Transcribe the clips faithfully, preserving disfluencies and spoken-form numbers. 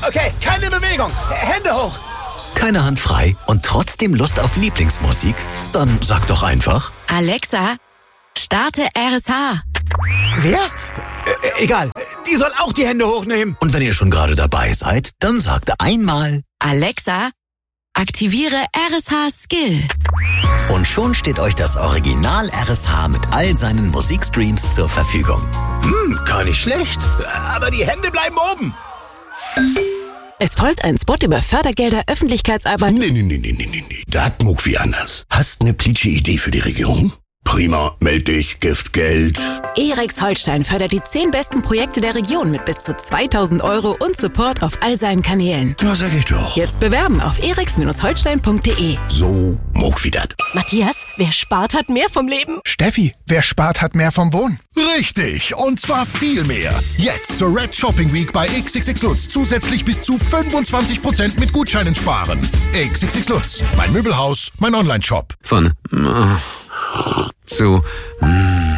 Okay, keine Bewegung. Hände hoch. Keine Hand frei und trotzdem Lust auf Lieblingsmusik? Dann sag doch einfach: Alexa, starte R S H. Wer? Äh, egal, die soll auch die Hände hochnehmen. Und wenn ihr schon gerade dabei seid, dann sagt einmal: Alexa, aktiviere R S H Skill. Und schon steht euch das Original R S H mit all seinen Musikstreams zur Verfügung. Hm, gar nicht schlecht. Aber die Hände bleiben oben. Es folgt ein Spot über Fördergelder, Öffentlichkeitsarbeit. Nee, nee, nee, nee, nee, nee. Das muck wie anders. Hast eine plitsche Idee für die Region? Prima, meld dich, Giftgeld. E-Rex Holstein fördert die zehn besten Projekte der Region mit bis zu zweitausend Euro und Support auf all seinen Kanälen. Ja, sag ich doch. Jetzt bewerben auf e rex holstein punkt de. So muck wie dat. Matthias, wer spart, hat mehr vom Leben. Steffi, wer spart, hat mehr vom Wohnen. Richtig, und zwar viel mehr. Jetzt zur Red Shopping Week bei X X X Lutz zusätzlich bis zu fünfundzwanzig Prozent mit Gutscheinen sparen. X X X Lutz, mein Möbelhaus, mein Online-Shop. Von äh, zu mm.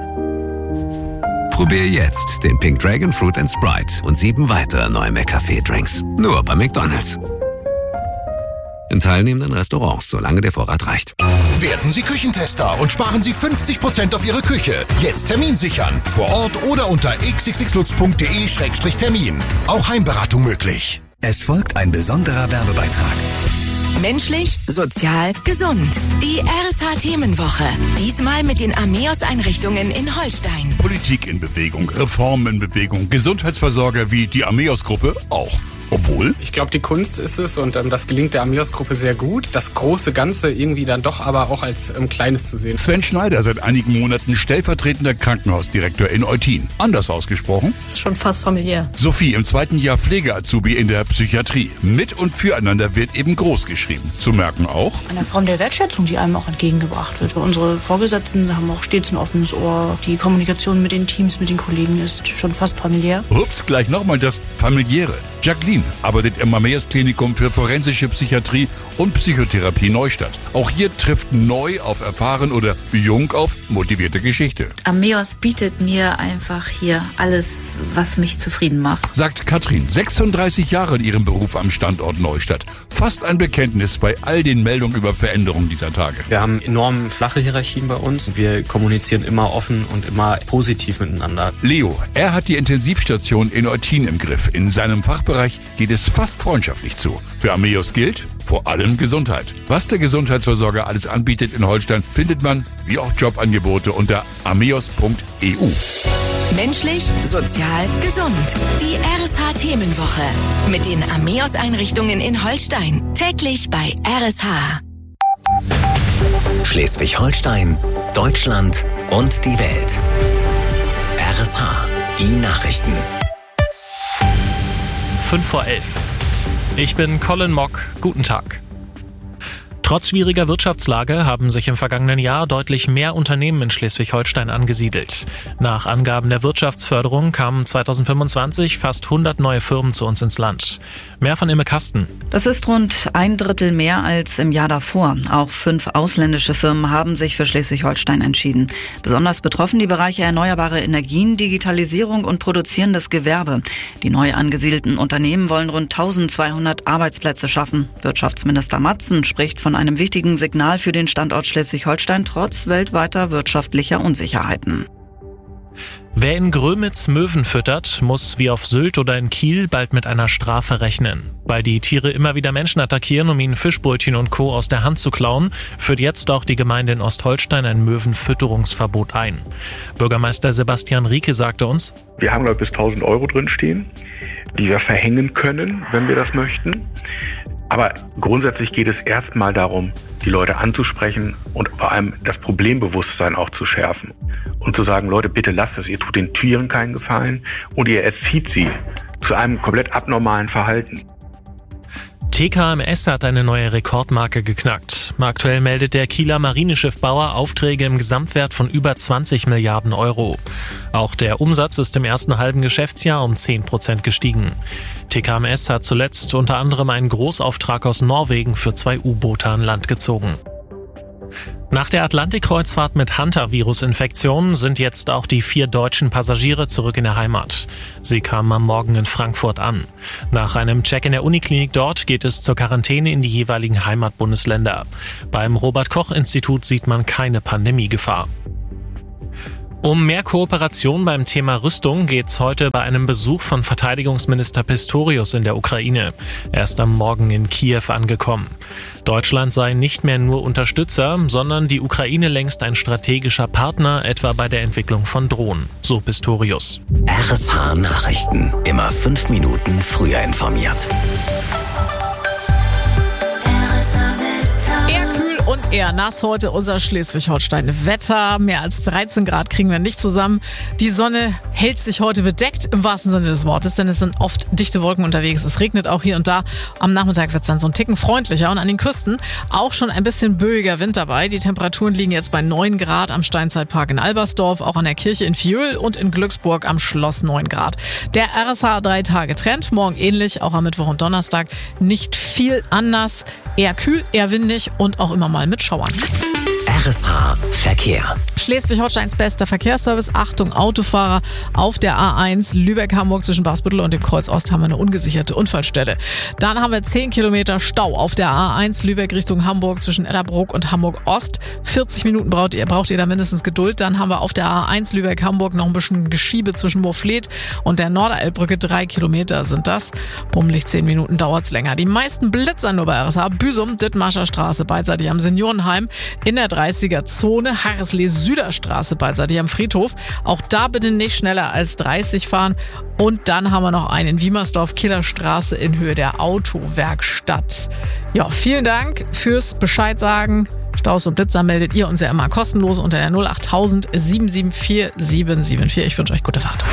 Probier jetzt den Pink Dragon Fruit and Sprite und sieben weitere neue McCafé-Drinks. Nur bei McDonald's. In teilnehmenden Restaurants, solange der Vorrat reicht. Werden Sie Küchentester und sparen Sie fünfzig Prozent auf Ihre Küche. Jetzt Termin sichern. Vor Ort oder unter x x x lutz punkt de Schrägstrich Termin. Auch Heimberatung möglich. Es folgt ein besonderer Werbebeitrag. Menschlich, sozial, gesund. Die R S H-Themenwoche. Diesmal mit den Ameos-Einrichtungen in Holstein. Politik in Bewegung, Reformen in Bewegung, Gesundheitsversorger wie die Ameos-Gruppe auch. Obwohl? Ich glaube, die Kunst ist es und ähm, das gelingt der Ameos-Gruppe sehr gut. Das große Ganze irgendwie dann doch aber auch als ähm, Kleines zu sehen. Sven Schneider, seit einigen Monaten stellvertretender Krankenhausdirektor in Eutin. Anders ausgesprochen? Das ist schon fast familiär. Sophie, im zweiten Jahr Pflegeazubi in der Psychiatrie. Mit und füreinander wird eben groß geschrieben. Zu merken auch? Eine Form der Wertschätzung, die einem auch entgegengebracht wird. Unsere Vorgesetzten haben auch stets ein offenes Ohr. Die Kommunikation mit den Teams, mit den Kollegen ist schon fast familiär. Ups, gleich nochmal das Familiäre. Jacqueline arbeitet im Ameos Klinikum für forensische Psychiatrie und Psychotherapie Neustadt. Auch hier trifft neu auf erfahren oder jung auf motivierte Geschichte. Ameos bietet mir einfach hier alles, was mich zufrieden macht. Sagt Katrin, sechsunddreißig Jahre in ihrem Beruf am Standort Neustadt. Fast ein Bekenntnis bei all den Meldungen über Veränderungen dieser Tage. Wir haben enorm flache Hierarchien bei uns. Wir kommunizieren immer offen und immer positiv miteinander. Leo, er hat die Intensivstation in Eutin im Griff. In seinem Fachbereich geht es fast freundschaftlich zu. Für Ameos gilt vor allem Gesundheit. Was der Gesundheitsversorger alles anbietet in Holstein, findet man, wie auch Jobangebote, unter ameos punkt e u. Menschlich, sozial, gesund. Die R S H-Themenwoche. Mit den Ameos-Einrichtungen in Holstein. Täglich bei R S H. Schleswig-Holstein, Deutschland und die Welt. R S H, die Nachrichten. fünf vor elf. Ich bin Colin Mock. Guten Tag. Trotz schwieriger Wirtschaftslage haben sich im vergangenen Jahr deutlich mehr Unternehmen in Schleswig-Holstein angesiedelt. Nach Angaben der Wirtschaftsförderung kamen zweitausendfünfundzwanzig fast hundert neue Firmen zu uns ins Land. Mehr von Imme Kasten. Das ist rund ein Drittel mehr als im Jahr davor. Auch fünf ausländische Firmen haben sich für Schleswig-Holstein entschieden. Besonders betroffen die Bereiche erneuerbare Energien, Digitalisierung und produzierendes Gewerbe. Die neu angesiedelten Unternehmen wollen rund eintausendzweihundert Arbeitsplätze schaffen. Wirtschaftsminister Matzen spricht von einem wichtigen Signal für den Standort Schleswig-Holstein trotz weltweiter wirtschaftlicher Unsicherheiten. Wer in Grömitz Möwen füttert, muss wie auf Sylt oder in Kiel bald mit einer Strafe rechnen. Weil die Tiere immer wieder Menschen attackieren, um ihnen Fischbrötchen und Co. aus der Hand zu klauen, führt jetzt auch die Gemeinde in Ostholstein ein Möwenfütterungsverbot ein. Bürgermeister Sebastian Rieke sagte uns: Wir haben, glaube ich, bis tausend Euro drinstehen, die wir verhängen können, wenn wir das möchten. Aber grundsätzlich geht es erstmal darum, die Leute anzusprechen und vor allem das Problembewusstsein auch zu schärfen. Und zu sagen, Leute, bitte lasst es, ihr tut den Tieren keinen Gefallen und ihr erzieht sie zu einem komplett abnormalen Verhalten. T K M S hat eine neue Rekordmarke geknackt. Aktuell meldet der Kieler Marineschiffbauer Aufträge im Gesamtwert von über zwanzig Milliarden Euro. Auch der Umsatz ist im ersten halben Geschäftsjahr um zehn Prozent gestiegen. T K M S hat zuletzt unter anderem einen Großauftrag aus Norwegen für zwei U-Boote an Land gezogen. Nach der Atlantikkreuzfahrt mit Hantavirus-Infektionen sind jetzt auch die vier deutschen Passagiere zurück in der Heimat. Sie kamen am Morgen in Frankfurt an. Nach einem Check in der Uniklinik dort geht es zur Quarantäne in die jeweiligen Heimatbundesländer. Beim Robert-Koch-Institut sieht man keine Pandemiegefahr. Um mehr Kooperation beim Thema Rüstung geht's heute bei einem Besuch von Verteidigungsminister Pistorius in der Ukraine. Er ist am Morgen in Kiew angekommen. Deutschland sei nicht mehr nur Unterstützer, sondern die Ukraine längst ein strategischer Partner, etwa bei der Entwicklung von Drohnen, so Pistorius. R S H Nachrichten, immer fünf Minuten früher informiert. Und eher nass heute unser Schleswig-Holstein-Wetter. Mehr als dreizehn Grad kriegen wir nicht zusammen. Die Sonne hält sich heute bedeckt, im wahrsten Sinne des Wortes, denn es sind oft dichte Wolken unterwegs. Es regnet auch hier und da. Am Nachmittag wird es dann so ein Ticken freundlicher und an den Küsten auch schon ein bisschen böiger Wind dabei. Die Temperaturen liegen jetzt bei neun Grad am Steinzeitpark in Albersdorf, auch an der Kirche in Fiöl und in Glücksburg am Schloss neun Grad. Der R S H drei Tage Trend, morgen ähnlich, auch am Mittwoch und Donnerstag. Nicht viel anders, eher kühl, eher windig und auch immer mal mit Schauern. R S H Verkehr. Schleswig-Holsteins bester Verkehrsservice. Achtung, Autofahrer auf der A eins Lübeck-Hamburg zwischen Basbüttel und dem Kreuz Ost haben wir eine ungesicherte Unfallstelle. Dann haben wir zehn Kilometer Stau auf der A eins Lübeck Richtung Hamburg zwischen Ellerbruck und Hamburg Ost. vierzig Minuten braucht ihr, braucht ihr da mindestens Geduld. Dann haben wir auf der A eins Lübeck-Hamburg noch ein bisschen Geschiebe zwischen Moorfleet und der Norderelbbrücke. Drei Kilometer sind das. Bummelig zehn Minuten dauert's länger. Die meisten Blitzer nur bei R S H. Büsum, Dithmarscher Straße beidseitig am Seniorenheim. In der dreißiger Zone, Harreslee-Süderstraße beidseitig am Friedhof. Auch da bitte nicht schneller als dreißig fahren. Und dann haben wir noch einen in Wiemersdorf, Killerstraße in Höhe der Autowerkstatt. Ja, vielen Dank fürs Bescheid sagen. Staus und Blitzer meldet ihr uns ja immer kostenlos unter der null acht tausend sieben sieben vier sieben sieben vier. Ich wünsche euch gute Fahrt.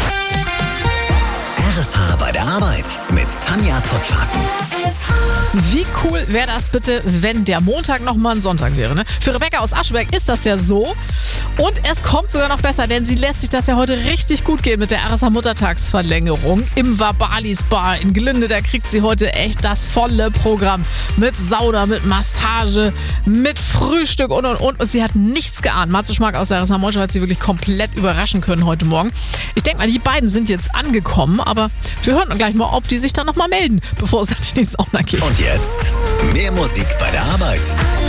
R S H bei der Arbeit mit Tanja Pottfaken. Wie cool wäre das bitte, wenn der Montag nochmal ein Sonntag wäre, ne? Für Rebecca aus Ascheberg ist das ja so. Und es kommt sogar noch besser, denn sie lässt sich das ja heute richtig gut gehen mit der R S H Muttertagsverlängerung. Im Vabalis Bar in Glinde, da kriegt sie heute echt das volle Programm. Mit Sauna, mit Massage, mit Frühstück und und und. Und sie hat nichts geahnt. Matze Schmack aus der R S H Moschau hat sie wirklich komplett überraschen können heute Morgen. Ich denke mal, die beiden sind jetzt angekommen, aber wir hören gleich mal, ob die sich dann nochmal melden, bevor es dann in die Sauna geht. Und jetzt mehr Musik bei der Arbeit.